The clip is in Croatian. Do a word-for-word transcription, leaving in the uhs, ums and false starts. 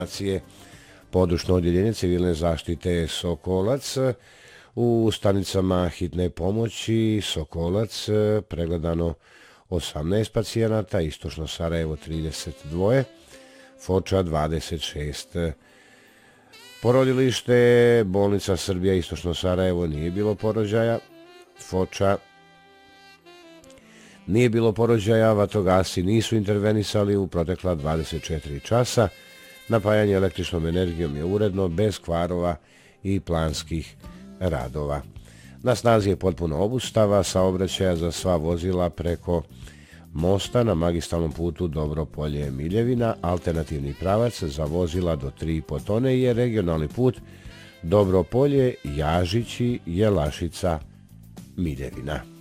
Područno odjeljenje civilne zaštite Sokolac. U stanicama hitne pomoći Sokolac pregledano osamnaest pacijenata, Istočno Sarajevo trideset dva, Foča dvadeset šest. Porodilište, bolnica Srbija, Istočno Sarajevo nije bilo porođaja, Foča nije bilo porođaja, vatrogasci nisu intervenisali u protekla dvadeset četiri časa, napajanje električnom energijom je uredno, bez kvarova i planskih radova. Na snazi je potpuno obustava saobraćaja za sva vozila preko mosta na magistralnom putu Dobropolje-Miljevina. Alternativni pravac za vozila do tri i po tone je regionalni put Dobropolje-Jažići-Jelašica-Miljevina.